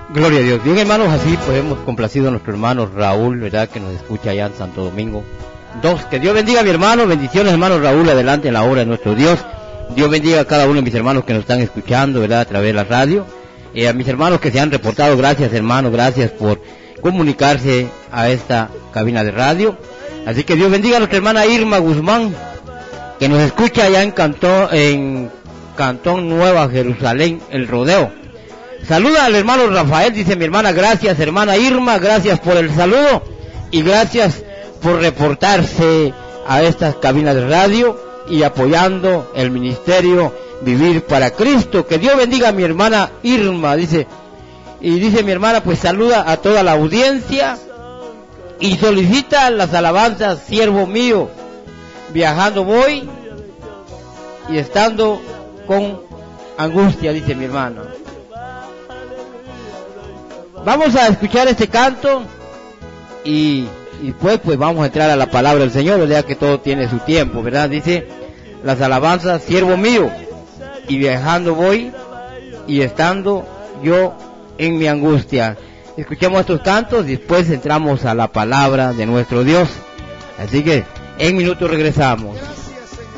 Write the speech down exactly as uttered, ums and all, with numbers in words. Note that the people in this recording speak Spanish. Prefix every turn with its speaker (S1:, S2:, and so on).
S1: Gloria a Dios. Bien, hermanos, así pues hemos complacido a nuestro hermano Raúl, ¿verdad? Que nos escucha allá en Santo Domingo. Dos, que Dios bendiga a mi hermano, bendiciones hermano Raúl, adelante en la obra de nuestro Dios. Dios bendiga a cada uno de mis hermanos que nos están escuchando, ¿verdad? A través de la radio. Eh, a mis hermanos que se han reportado, gracias hermanos, gracias por comunicarse a esta cabina de radio. Así que Dios bendiga a nuestra hermana Irma Guzmán, que nos escucha allá en Cantón, en Cantón Nueva Jerusalén, el Rodeo. Saluda al hermano Rafael, dice mi hermana, gracias hermana Irma, gracias por el saludo y gracias por reportarse a estas cabinas de radio y apoyando el ministerio Vivir para Cristo. Que Dios bendiga a mi hermana Irma, dice, y dice mi hermana, pues saluda a toda la audiencia y solicita las alabanzas, siervo mío, viajando voy y estando con angustia, dice mi hermano. Vamos a escuchar este canto y, y pues, pues vamos a entrar a la palabra del Señor, ¿verdad? Que todo tiene su tiempo, ¿verdad? Dice, las alabanzas, siervo mío, y viajando voy, y estando yo en mi angustia. Escuchemos estos cantos y después entramos a la palabra de nuestro Dios. Así que, en minutos regresamos.